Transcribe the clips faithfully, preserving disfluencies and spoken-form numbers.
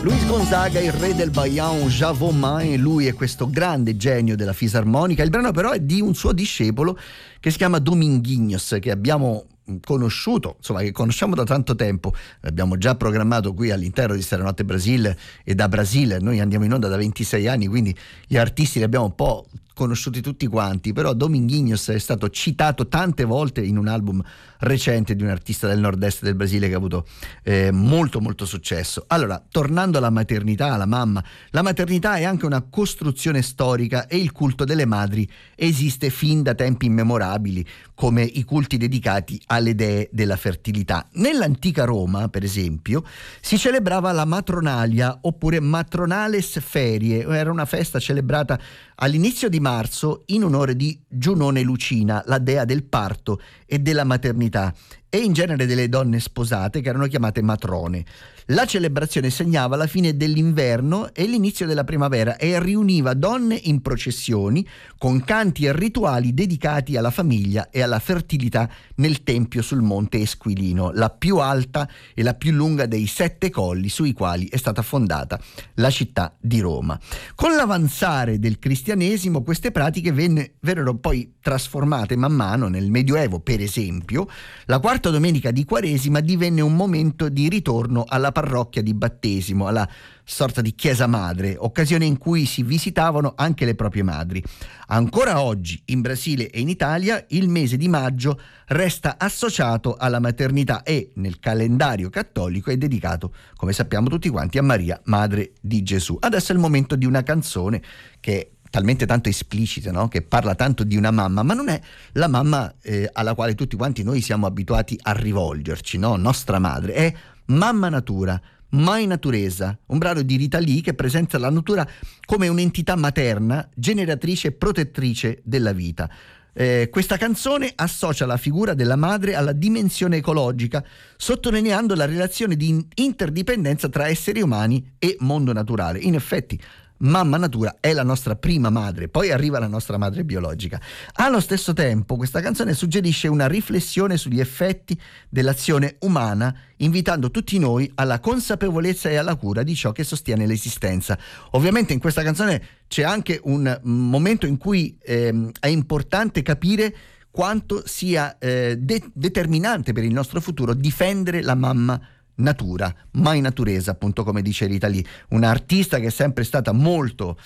Luis Gonzaga, il re del Bahian, Javomain, lui è questo grande genio della fisarmonica. Il brano però è di un suo discepolo che si chiama Dominguinhos, che abbiamo conosciuto, insomma che conosciamo da tanto tempo, abbiamo già programmato qui all'interno di Stanotte Brasile e da Brasile, noi andiamo in onda da ventisei anni, quindi gli artisti li abbiamo un po' conosciuti tutti quanti, però Dominguinhos è stato citato tante volte in un album recente di un artista del nord-est del Brasile che ha avuto eh, molto molto successo. Allora, tornando alla maternità, alla mamma, la maternità è anche una costruzione storica e il culto delle madri esiste fin da tempi immemorabili, come i culti dedicati alle dee della fertilità. Nell'antica Roma, per esempio, si celebrava la matronalia oppure matronales ferie, era una festa celebrata all'inizio di marzo in onore di Giunone Lucina, la dea del parto e della maternità, e in genere delle donne sposate che erano chiamate matrone. La celebrazione segnava la fine dell'inverno e l'inizio della primavera e riuniva donne in processioni con canti e rituali dedicati alla famiglia e alla fertilità nel tempio sul monte Esquilino, la più alta e la più lunga dei sette colli sui quali è stata fondata la città di Roma. Con l'avanzare del cristianesimo queste pratiche venne, vennero poi trasformate man mano. Nel Medioevo, per esempio, la quarta domenica di Quaresima divenne un momento di ritorno alla parrocchia di battesimo, alla sorta di chiesa madre, occasione in cui si visitavano anche le proprie madri. Ancora oggi in Brasile e in Italia il mese di maggio resta associato alla maternità e nel calendario cattolico è dedicato, come sappiamo tutti quanti, a Maria, madre di Gesù. Adesso è il momento di una canzone che è talmente tanto esplicita, no? Che parla tanto di una mamma, ma non è la mamma eh, alla quale tutti quanti noi siamo abituati a rivolgerci, no? Nostra madre, è Mamma Natura, Mai Natureza, un brano di Rita Lee che presenta la natura come un'entità materna, generatrice e protettrice della vita. Eh, questa canzone associa la figura della madre alla dimensione ecologica, sottolineando la relazione di interdipendenza tra esseri umani e mondo naturale. In effetti, Mamma Natura è la nostra prima madre, poi arriva la nostra madre biologica. Allo stesso tempo, questa canzone suggerisce una riflessione sugli effetti dell'azione umana, invitando tutti noi alla consapevolezza e alla cura di ciò che sostiene l'esistenza. Ovviamente in questa canzone c'è anche un momento in cui ehm, è importante capire quanto sia eh, de- determinante per il nostro futuro difendere la mamma natura, Mai Natureza, appunto, come dice Rita Lee, un'artista che è sempre stata molto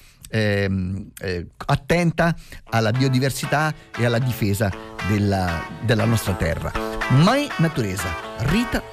ehm, eh, attenta alla biodiversità e alla difesa della, della nostra terra. Mai Natureza, Rita